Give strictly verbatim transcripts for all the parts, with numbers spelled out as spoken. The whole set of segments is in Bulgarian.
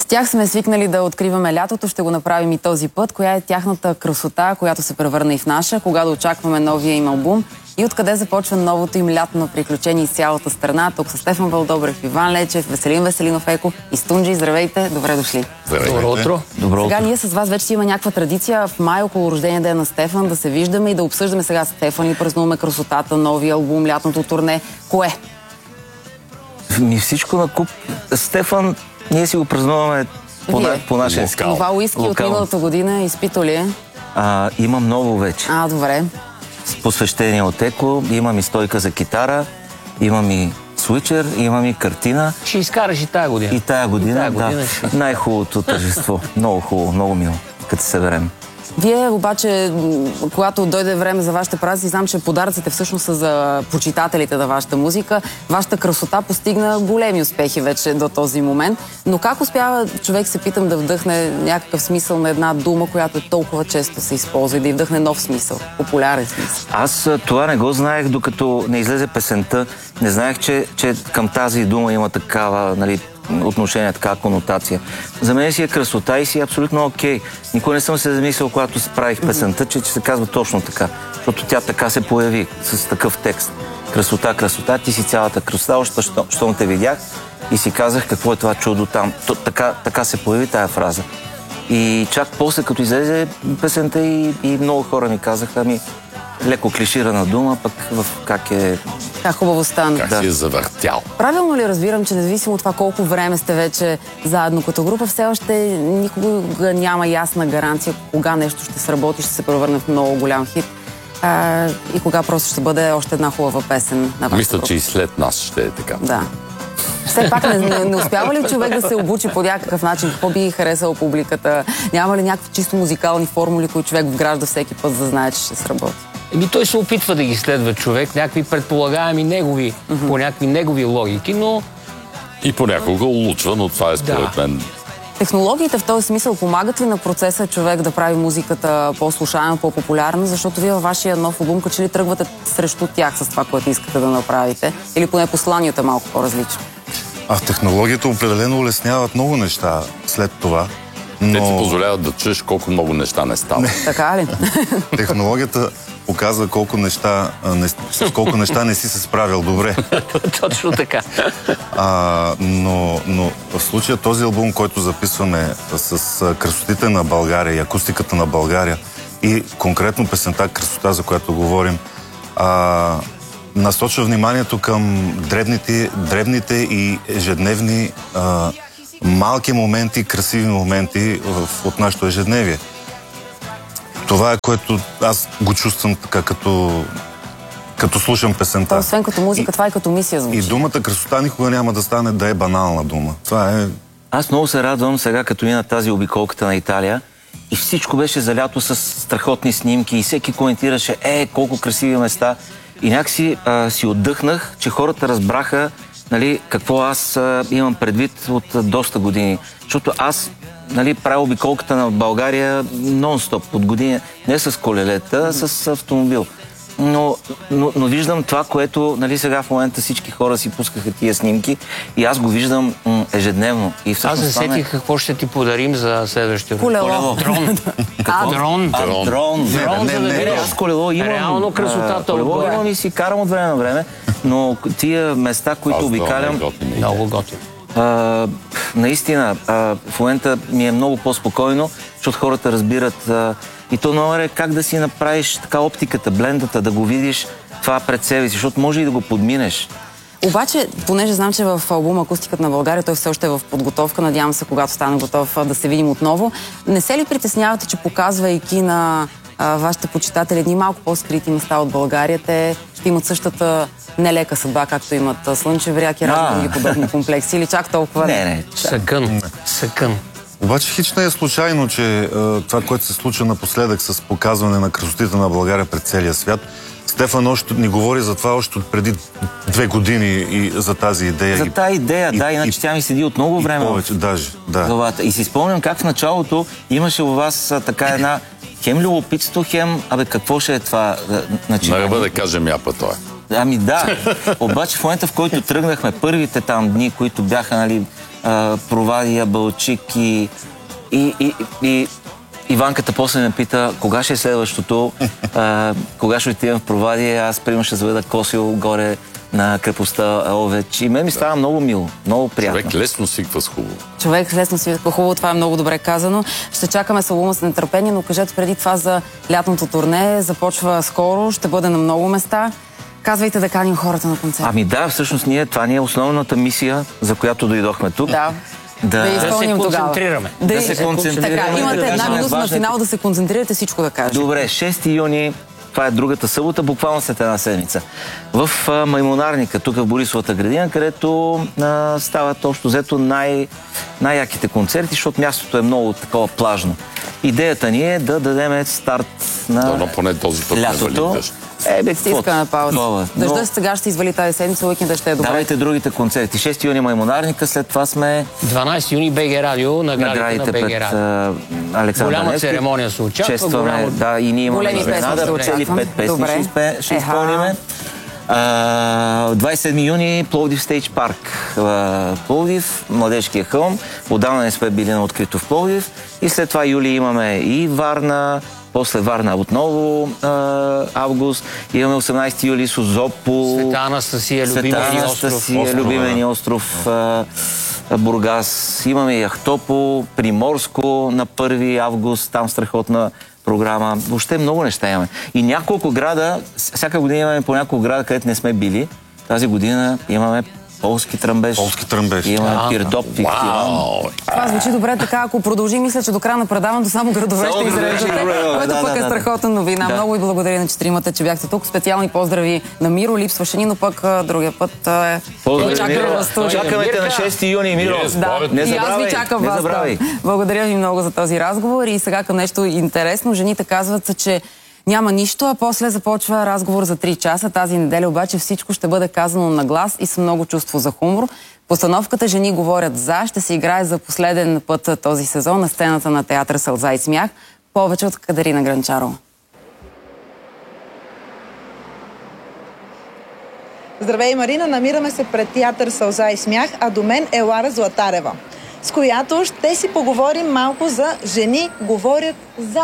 тях сме свикнали да откриваме лятото, ще го направим и този път. Коя е тяхната красота, която се превърна и в наша, кога да очакваме новия им албум и откъде започва новото им лятно приключение из цялата страна. Тук са Стефан Вълдобрев, Иван Лечев, Веселин Веселинов Еко и Стунджи. Здравейте, добре дошли. Здравейте. Добро утро. Добро утро. Сега ние с вас вече има някаква традиция в май около рождения ден на Стефан да се виждаме и да обсъждаме сега с Стефан и празнуваме красотата, новия албум, лятното турне. Кое? Ми всичко на куп. Стефан, ние си го празнуваме по, на, по нашия скал. Това уиски от миналата година изпито ли е? А, имам ново вече. А, добре. С посвещение от Еко, имам и стойка за китара, имам и свичер, имам и картина. Ще изкараш и тая година. И тая година, и тая да. година ще... Най-хубавото тържество. Много хубаво, много мило, като се съберем. Вие обаче, когато дойде време за вашите празници, знам, че подаръците всъщност са за почитателите на вашата музика. Вашата красота постигна големи успехи вече до този момент. Но как успява човек, се питам, да вдъхне някакъв смисъл на една дума, която толкова често се използва и да й вдъхне нов смисъл, популярен смисъл? Аз това не го знаех, докато не излезе песента. Не знаех, че, че към тази дума има такава, нали, отношение, такава конотация. За мен си е красота и си е абсолютно окей. Никога не съм се замислил, когато правих песента, че, че се казва точно така. Защото тя така се появи, с такъв текст. Красота, красота, ти си цялата красота, още щом те видях и си казах какво е това чудо там. То, така, така се появи тая фраза. И чак после, като излезе песента и, и много хора ми казаха, ми леко клиширана дума, пък в как е... Как хубаво стана. Как да. си е завъртял. Правилно ли разбирам, че независимо от това колко време сте вече заедно като група, все още никога няма ясна гаранция кога нещо ще сработи, ще се превърне в много голям хит а, и кога просто ще бъде още една хубава песен на вашата Мисля, група? че и след нас ще е така. Да. Все пак не, не, не успява ли човек да се обучи по някакъв начин? Какво би харесал публиката? Няма ли някакви чисто музикални формули, които човек вгражда всеки път, за да знае, че ще сработи? Еми той се опитва да ги следва човек, някакви предполагаеми негови, mm-hmm. по някакви негови логики, но... И понякога улучва, но това е според Да. мен. Технологиите в този смисъл помагат ли на процеса човек да прави музиката по-слушаема, по-популярна? Защото вие във вашия нов албум, като че ли тръгвате срещу тях с това, което искате да направите? Или поне посланието е малко по-различно? А технологията определено улесняват много неща след това. Но... Те ти позволяват да чуеш колко много неща не стават. Така ли? Технологията показва колко неща, не, с колко неща не си се справил добре. Точно така. А, но, но в случая този албум, който записваме с красотите на България и акустиката на България и конкретно песента "Красота", за която говорим, а, насочва вниманието към дребните, дребните и ежедневни а, малки моменти, красиви моменти в, от нашето ежедневие. Това е, което аз го чувствам така, като, като слушам песента. То, освен като музика, и, това е като мисия звучи. И думата "красота" никога няма да стане да е банална дума. Това е... Аз много се радвам сега, като мина тази обиколката на Италия и всичко беше залято с страхотни снимки и всеки коментираше, е, колко красиви места. И някакси а, си отдъхнах, че хората разбраха, нали, какво аз а, имам предвид от а, доста години. Защото аз, нали, правя обиколката на България нон-стоп от години, не с колелета, а с автомобил. Но, но, но виждам това, което, нали, сега в момента всички хора си пускаха тия снимки и аз го виждам м, ежедневно. И аз не сетих е... какво ще ти подарим за следващия род. Колело. Дрон. А, дрон. А, Дрон. дрон. Дрон, за да видиш. Аз колело имам. Реално красотата колело отгоре. имам и си карам от време на време, но тия места, които обикалям... Много готино. А, наистина, а, в момента ми е много по-спокойно, защото хората разбират а, и то номер е как да си направиш така оптиката, блендата, да го видиш това пред себе си, защото може и да го подминеш. Обаче, понеже знам, че в албума "Акустиката на България", той все още е в подготовка, надявам се, когато стане готов, да се видим отново. Не се ли притеснявате, че показвайки на а, вашите почитатели едни малко по-скрити места от България, те ще имат същата нелека съдба, както имат Слънчев бряг и разни други подобни комплекси, или чак толкова? Не, не. Съкън. Съкън. Обаче хич не е случайно, че а, това, което се случва напоследък с показване на красотите на България пред целия свят, Стефан още ни говори за това още преди две години и за тази идея. За тази идея, и, да, иначе и, тя ми седи от много време. Повече, даже, да. Главата. И си спомням как в началото имаше у вас а, така една хем любопитство, хем, абе какво ще е това начинание? На ръба да кажем япа той. Ами да, обаче в момента, в който тръгнахме първите там дни, които бяха, нали, а, Провадия, Балчик и, и, и, и Иванката после ме пита, кога ще е следващото, а, кога ще отидем в Провадия, аз примерно ще заведа Косио горе на крепостта Овеч. И мен ми става много мило, много приятно. Човек лесно свиква с хубаво. Човек лесно свиква хубаво, това е много добре казано. Ще чакаме с албума с нетърпение, но кажете преди това за лятното турне. Започва скоро, ще бъде на много места. Казвайте да каним хората на концерт. Ами да, всъщност ние, това ни е основната мисия, за която дойдохме тук. Да. Да, Да изпълним да се тогава. концентрираме. Да, Да се концентрираме. Така, имате да една кажем минута на важните- финал да се концентрирате, всичко да кажете. Добре, шести юни, това е другата събота, буквално след една седмица. В а, Маймонарника, тук в Борисовата градина, където а, стават общо взето най- най-яките концерти, защото мястото е много такова плажно. Идеята ни е да дадем старт на Да, но поне този път не вали лятото. дъжд. Е, бе, Си искаме пауза. Това, Дъжда но сега ще извали тази седмица, уикенда ще е добре. Давайте другите концерти. шести юни Маймонарника, след това сме дванадесети юни БГ Радио, наградите на наградите БГ пред Радио. а, Александър Голяма Невски. церемония се очаква, Честваме, голямо- да, и ние имаме Големи песни изненада. се Цели очаквам. пет песни Добре. ще, изпе, ще Еха. изпълниме. А, двадесет и седми юни Пловдив Стейдж Парк. А, Пловдив, Младежкия хълм. Отдавна не сме били на открито в Пловдив. И след това юли имаме и Варна, после Варна отново а, август. Имаме осемнадесети юли Созопол. Света Анастасия, любимия ни остров. Анастасия, Острова, любимия да. ни остров а, Бургас. Имаме Яхтопол, Приморско на първи август. Там страхотна програма. Въобще много неща имаме. И няколко града, всяка година имаме по няколко града, където не сме били. Тази година имаме полски тръмбеж. Полски тръмбеж. Имаме Да. Пирдоп, Фиктиван. Вау! Това звучи добре така, ако продължи, мисля, че до края на предаването само градове Само ще градове ще изреждате, изброяваме, което да, пък да, е да. страхотна новина. Да. Много ви благодаря на четиримата, че бяхте тук. Специални поздрави на Миро, липсваше ни, но пък а, другия път е... Поздрави, чакаме Миро. в студио. Чакаме те на шести юни, Миро. Yes, Да, Бобет. Не и аз забравяй, ви чакам не вас. забравяй. Да. Благодаря ви много за този разговор и сега към нещо интересно. Жените казват, че няма нищо, а после започва разговор за три часа. Тази неделя обаче всичко ще бъде казано на глас и с много чувство за хумор. Постановката "Жени говорят за" ще се играе за последен път този сезон на сцената на театър "Сълза и смях". Повече от Катерина Гранчарова. Здравей, Марина! Намираме се пред театър "Сълза и смях", а до мен е Лара Златарева, с която ще си поговорим малко за "Жени говорят за".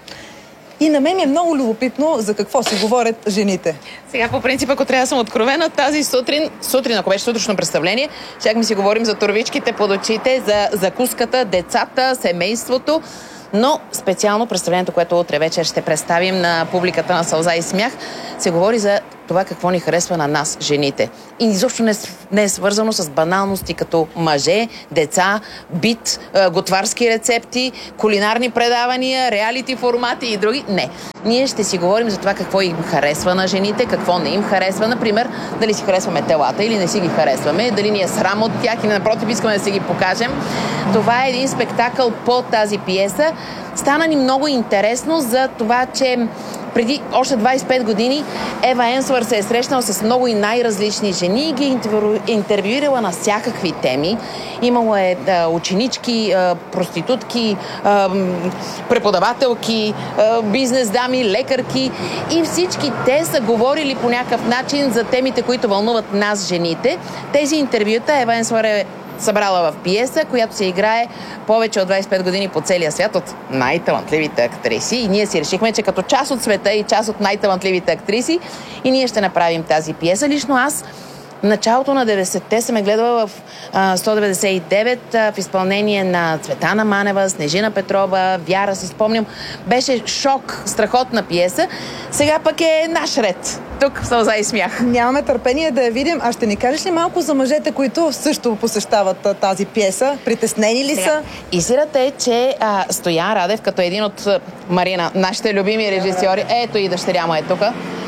И на мен ми е много любопитно за какво си говорят жените. Сега, по принцип, ако трябва да съм откровена, тази сутрин, сутрин, ако беше сутрешно представление, щяхме ми си говорим за турвичките под очите, за закуската, децата, семейството. Но специално представлението, което утре вечер ще представим на публиката на "Сълза и смях", се говори за това какво ни харесва на нас, жените. И изобщо не, не е свързано с баналности като мъже, деца, бит, е, готварски рецепти, кулинарни предавания, реалити формати и други. Не. Ние ще си говорим за това какво им харесва на жените, какво не им харесва. Например, дали си харесваме телата или не си ги харесваме, дали ни е срам от тях или напротив искаме да си ги покажем. Това е един спектакъл по тази пиеса. Стана ни много интересно за това, че преди още двадесет и пет години Ева Енсуър се е срещнала с много и най-различни жени и ги интервю... интервюирала на всякакви теми. Имало е да, ученички, а, проститутки, а, преподавателки, а, бизнес дами, лекарки и всички те са говорили по някакъв начин за темите, които вълнуват нас, жените. Тези интервюта Ева Енсуър е събрала в пиеса, която се играе повече от двадесет и пет години по целия свят от най-талантливите актриси. И ние си решихме, че като част от света и част от най-талантливите актриси и ние ще направим тази пиеса. Лично аз в началото на деветдесетте съм е гледала в а, сто деветдесет и девет а, в изпълнение на Цветана Манева, Снежина Петрова, Вяра, си спомням. Беше шок, страхотна пиеса. Сега пък е наш ред. Тук в "Сълза и смях". Нямаме търпение да я видим. А ще ни кажеш ли малко за мъжете, които също посещават а, тази пиеса? Притеснени ли са? Истината е, че а, Стоян Радев, като един от а, Марина, нашите любими режисьори, ето и дъщеря му е тук.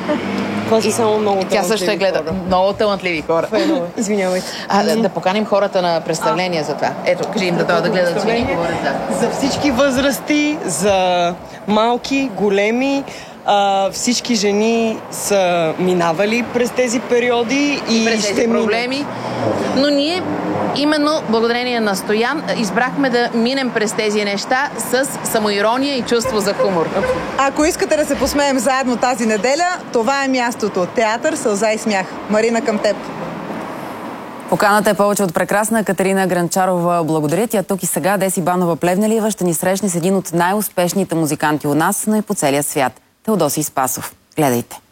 Това са само много Тя също е гледа. хора. Много талантливи хора. Извинявайте. А, да, да поканим хората на представление за това. Ето, кажи им да дойдат да гледат жени, говорят за. За всички възрасти, за малки, големи, а, всички жени са минавали през тези периоди и, през ще тези минат. проблеми. Но ние, именно благодарение на Стоян, избрахме да минем през тези неща с самоирония и чувство за хумор. Ако искате да се посмеем заедно тази неделя, това е мястото. Театър "Сълза и смях". Марина, към теб. Поканата е повече от прекрасна. Катерина Гранчарова, благодаря ти. А тук и сега Деси Банова-Плевнелиева ще ни срещне с един от най-успешните музиканти у нас, но и по целия свят. Теодосий Спасов. Гледайте.